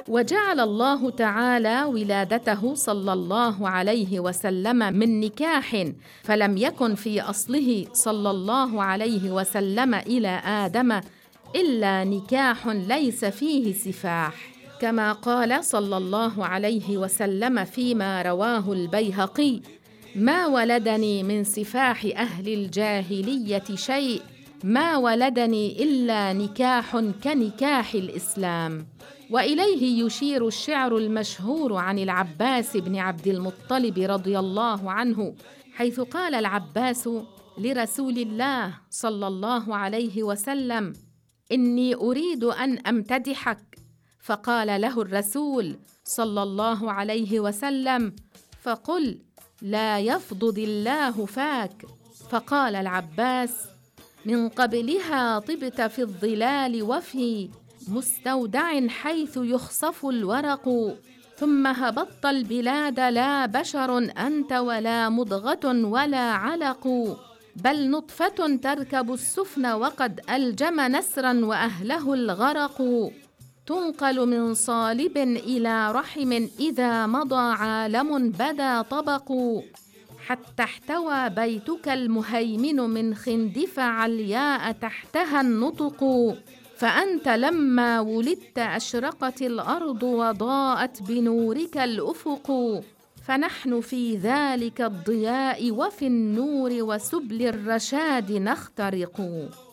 وجعل الله تعالى ولادته صلى الله عليه وسلم من نكاح، فلم يكن في أصله صلى الله عليه وسلم إلى آدم إلا نكاح ليس فيه سفاح، كما قال صلى الله عليه وسلم فيما رواه البيهقي: ما ولدني من سفاح أهل الجاهلية شيء، ما ولدني إلا نكاح كنكاح الإسلام. وإليه يشير الشعر المشهور عن العباس بن عبد المطلب رضي الله عنه، حيث قال العباس لرسول الله صلى الله عليه وسلم: إني أريد أن أمتدحك. فقال له الرسول صلى الله عليه وسلم: فقل لا يفضض الله فاك. فقال العباس: من قبلها طبت في الظلال وفي مستودع حيث يخصف الورق، ثم هبطت البلاد لا بشر أنت ولا مضغة ولا علق، بل نطفة تركب السفن وقد ألجم نسرا وأهله الغرق، تنقل من صالب إلى رحم إذا مضى عالم بدا طبق، حتى احتوى بيتك المهيمن من خندف علياء تحتها النطق، فأنت لما ولدت أشرقت الأرض وضاءت بنورك الأفق، فنحن في ذلك الضياء وفي النور وسبل الرشاد نخترق.